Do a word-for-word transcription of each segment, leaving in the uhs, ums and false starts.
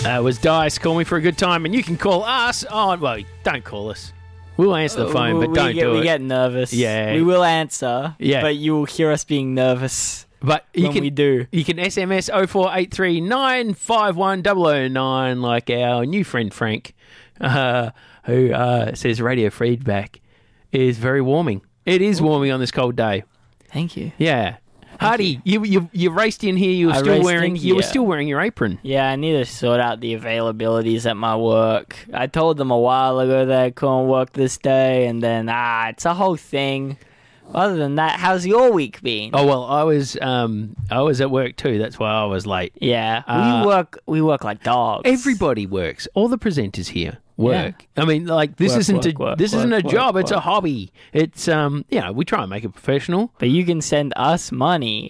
That was Dice. Call me for a good time, and you can call us on. Well, don't call us. We'll answer the phone, but we don't get, do we it. We get nervous. Yeah. We will answer, yeah. but you will hear us being nervous but you when can, we do. You can S M S oh four eight three nine five one zero zero nine like our new friend Frank, uh, who uh, says radio feedback is very warming. It is warming on this cold day. Thank you. Yeah. Hardy, you. you you you raced in here. You were I still raced wearing. in You were here. still wearing your apron. Yeah, I need to sort out the availabilities at my work. I told them a while ago that I couldn't work this day, and then ah, it's a whole thing. Other than that, how's your week been? Oh well, I was um I was at work too. That's why I was late. Yeah, Uh, we work. We work like dogs. Everybody works. All the presenters here work. I mean, like this Work, isn't work, a work, this isn't work, a job. work, It's a work. hobby. It's um you know we try and make it professional. But you can send us money.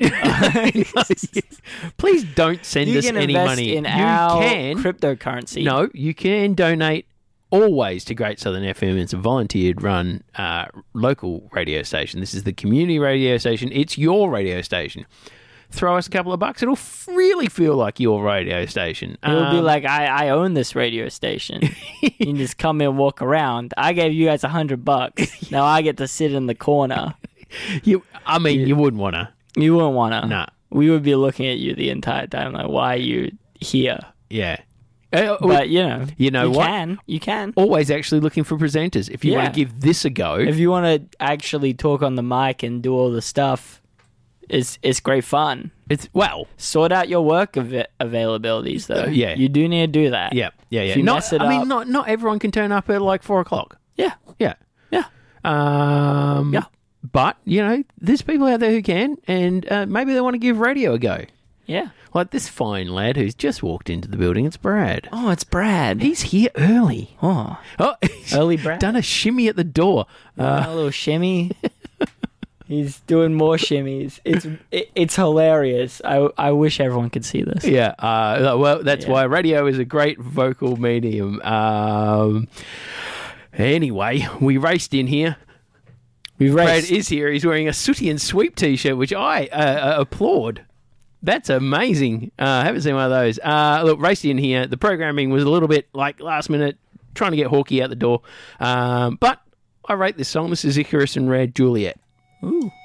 Please don't send you us can any invest money. in you our can cryptocurrency. no, you can donate always to Great Southern F M. It's a volunteered run uh, local radio station. This is the community radio station. It's your radio station. Throw us a couple of bucks. It'll f- really feel like your radio station. It'll be Um, like, I, I own this radio station. You can just come in and walk around. I gave you guys a hundred bucks. Now I get to sit in the corner. you. I mean, you wouldn't want to. You wouldn't want to. Nah. We would be looking at you the entire time, like, why are you here? Yeah. Uh, But, you know, You know you what? can. You can. Always actually looking for presenters. If you Yeah. want to give this a go, If you want to actually talk on the mic and do all the stuff, it's it's great fun. it's well, Sort out your work av- availabilities, though. Uh, yeah. You do need to do that. yeah, yeah, yeah. If you not, mess it I mean, up- not not everyone can turn up at like four o'clock. Yeah. Yeah, Yeah. um, Yeah. But you know, there's people out there who can, and uh, maybe they want to give radio a go. Yeah. Like this fine lad who's just walked into the building. It's Brad. Oh, it's Brad. He's here early. Oh. Oh, he's Early Brad. done a shimmy at the door. Uh, a little shimmy. He's doing more shimmies. It's it, it's hilarious. I I wish everyone could see this. Yeah, uh, well, that's Yeah. why radio is a great vocal medium. Um, anyway, we raced in here. We Brad raced. is here. He's wearing a Sooty and Sweep T-shirt, which I uh, uh, applaud. That's amazing. Uh, I haven't seen one of those. Uh, look, raced in here. The programming was a little bit like last minute, trying to get Hawkeye out the door. Um, but I rate this song. This is Icarus and Red Juliet. Ooh.